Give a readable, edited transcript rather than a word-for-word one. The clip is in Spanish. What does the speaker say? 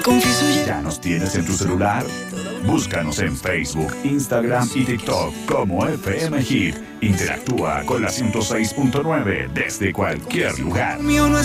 confieso ya. ¿Ya nos tienes en tu celular? Búscanos en Facebook, Instagram y TikTok como FM Hit. Interactúa con la 106.9 desde cualquier lugar.